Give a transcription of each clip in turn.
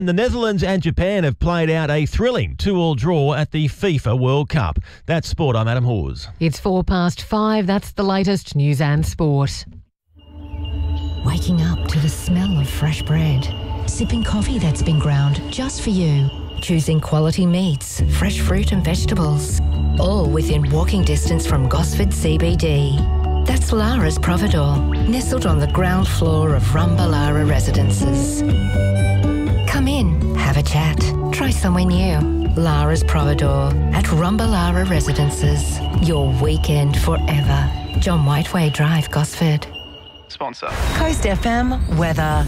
The Netherlands and Japan have played out a thrilling 2-2 draw at the FIFA World Cup. That's sport. I'm Adam Hawes. It's 5:04. That's the latest news and sport. Waking up to the smell of fresh bread. Sipping coffee that's been ground just for you. Choosing quality meats, fresh fruit and vegetables. All within walking distance from Gosford CBD. That's Lara's Providore, nestled on the ground floor of Rumbalara Residences. Come in, have a chat, try somewhere new. Lara's Providore at Rumbalara Residences. Your weekend forever. John Whiteway Drive, Gosford. Sponsor. Coast FM weather.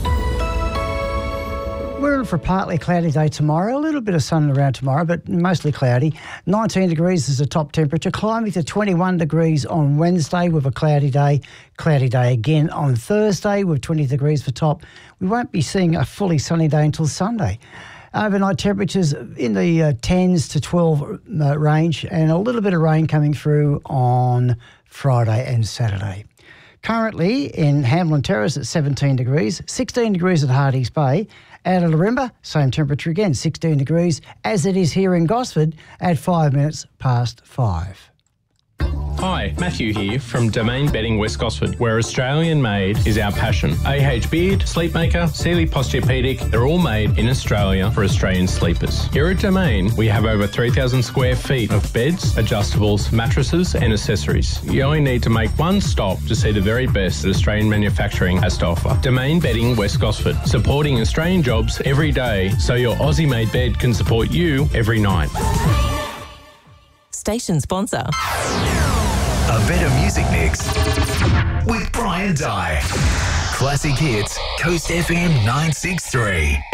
We're in for a partly cloudy day tomorrow. A little bit of sun around tomorrow, but mostly cloudy. 19 degrees is the top temperature, climbing to 21 degrees on Wednesday with a cloudy day. Cloudy day again on Thursday with 20 degrees for top. We won't be seeing a fully sunny day until Sunday. Overnight temperatures in the 10s to 12 range, and a little bit of rain coming through on Friday and Saturday. Currently in Hamlin Terrace at 17 degrees, 16 degrees at Hardy's Bay. Out of Larimba, same temperature again, 16 degrees, as it is here in Gosford at 5 minutes past 5. Hi, Matthew here from Domain Bedding West Gosford, where Australian made is our passion. AH Beard, Sleepmaker, Sealy Posturepedic, they're all made in Australia for Australian sleepers. Here at Domain, we have over 3,000 square feet of beds, adjustables, mattresses and accessories. You only need to make one stop to see the very best that Australian manufacturing has to offer. Domain Bedding West Gosford, supporting Australian jobs every day so your Aussie-made bed can support you every night. Station sponsor. A better music mix with Brian Dye. Classic hits, Coast FM 963.